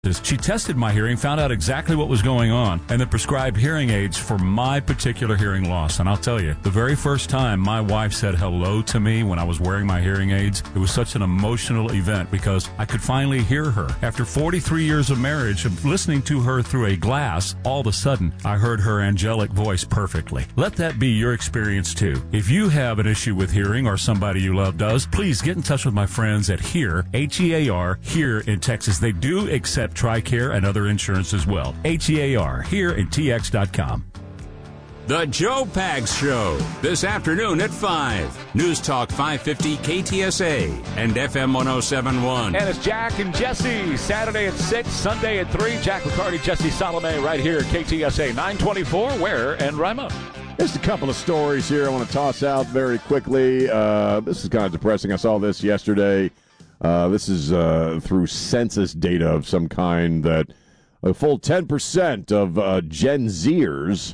She tested my hearing, found out exactly what was going on, and then prescribed hearing aids for my particular hearing loss. And I'll tell you, the very first time my wife said hello to me when I was wearing my hearing aids, it was such an emotional event because I could finally hear her. After 43 years of marriage, of listening to her through a glass, all of a sudden, I heard her angelic voice perfectly. Let that be your experience too. If you have an issue with hearing or somebody you love does, please get in touch with my friends at HEAR, HEAR, here in Texas. They do accept TRICARE and other insurance as well. HEAR, here at TX.com. The Joe Pags Show, this afternoon at 5. News Talk 550 KTSA and FM 1071. And it's Jack and Jesse, Saturday at 6, Sunday at 3. Jack McCarty, Jesse Salome, right here at KTSA 924, Ware and Rima. Just a couple of stories here I want to toss out very quickly. This is kind of depressing. I saw this yesterday. This is through census data of some kind that a full 10% of Gen Zers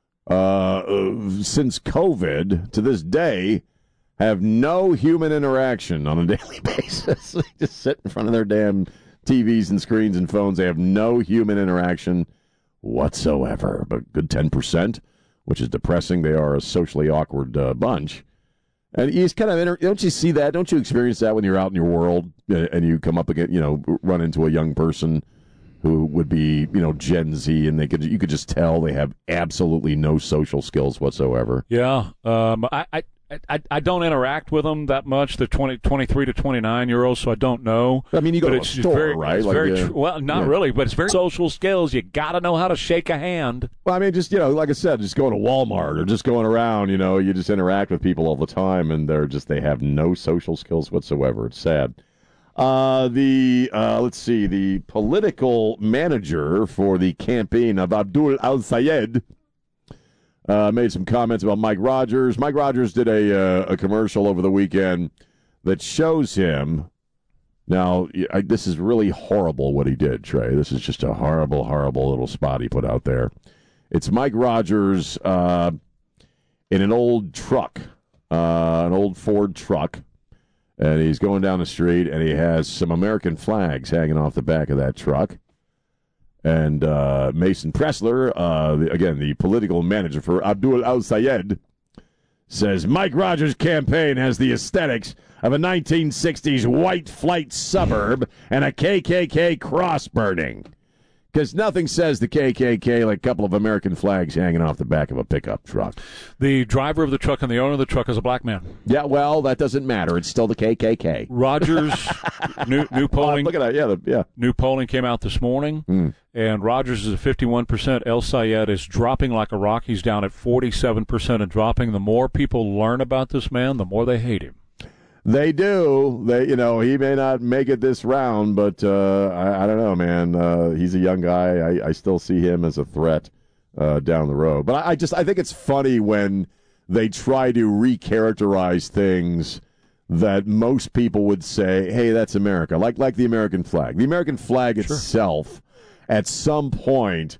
since COVID to this day have no human interaction on a daily basis. They just sit in front of their damn TVs and screens and phones. They have no human interaction whatsoever. But good 10%, which is depressing. They are a socially awkward bunch. And you just kind of, don't you see that? Don't you experience that when you're out in your world and you come up against, run into a young person who would be, Gen Z, and you could just tell they have absolutely no social skills whatsoever. Yeah. I don't interact with them that much. They're 23 to 29-year-olds, so I don't know. I mean, you go to a store, right? Well, not really, but it's very social skills. You got to know how to shake a hand. Well, I mean, just, like I said, just going to Walmart or just going around, you just interact with people all the time, and they have no social skills whatsoever. It's sad. Let's see, the political manager for the campaign of Abdul al-Sayed made some comments about Mike Rogers. Mike Rogers did a commercial over the weekend that shows him. Now, this is really horrible what he did, Trey. This is just a horrible, horrible little spot he put out there. It's Mike Rogers in an old truck, an old Ford truck, and he's going down the street, and he has some American flags hanging off the back of that truck. And Mason Pressler, again, the political manager for Abdul al-Sayed, says Mike Rogers' campaign has the aesthetics of a 1960s white flight suburb and a KKK cross burning. Because nothing says the KKK like a couple of American flags hanging off the back of a pickup truck. The driver of the truck and the owner of the truck is a black man. Yeah, well, that doesn't matter. It's still the KKK. Rogers, new polling. Look at that. Yeah. New polling came out this morning, and Rogers is at 51%. El Sayed is dropping like a rock. He's down at 47% and dropping. The more people learn about this man, the more they hate him. They do. He may not make it this round, but I don't know, man. He's a young guy. I still see him as a threat down the road. But I think it's funny when they try to recharacterize things that most people would say, hey, that's America, like the American flag. The American flag itself, at some point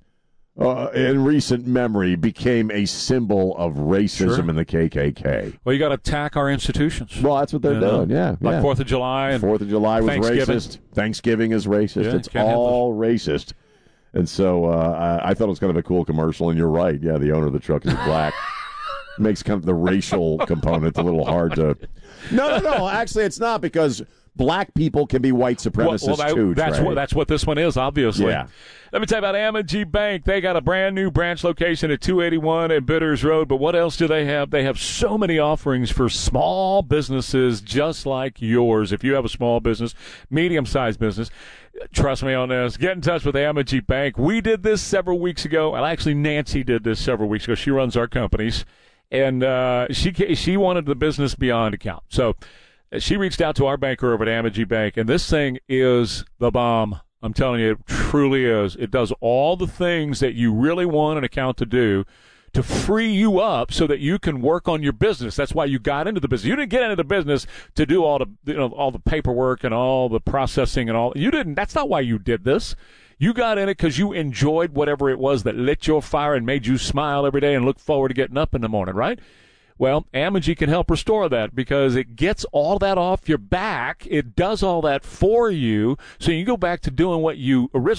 in recent memory, became a symbol of racism in the KKK. Well, you got to attack our institutions. Well, that's what they're doing, yeah. Like 4th of July. And 4th of July was racist. Thanksgiving is racist. Yeah, it's all racist. And so I thought it was kind of a cool commercial, and you're right. Yeah, the owner of the truck is black. Makes kind of the racial component a little hard to... No. Actually, it's not, because black people can be white supremacists too. That's what this one is, obviously. Yeah. Let me tell you about M&G Bank. They got a brand new branch location at 281 at Bitters Road. But what else do they have? They have so many offerings for small businesses just like yours. If you have a small business, medium-sized business, trust me on this. Get in touch with M&G Bank. We did this several weeks ago. Well, actually, Nancy did this several weeks ago. She runs our companies. And she wanted the business beyond account. So she reached out to our banker over at M&G Bank, and this thing is the bomb. I'm telling you, it truly is. It does all the things that you really want an account to do to free you up so that you can work on your business. That's why you got into the business. You didn't get into the business to do all the paperwork and all the processing and all. You didn't. That's not why you did this. You got in it because you enjoyed whatever it was that lit your fire and made you smile every day and look forward to getting up in the morning, right? Well, M&G can help restore that because it gets all that off your back. It does all that for you, so you go back to doing what you originally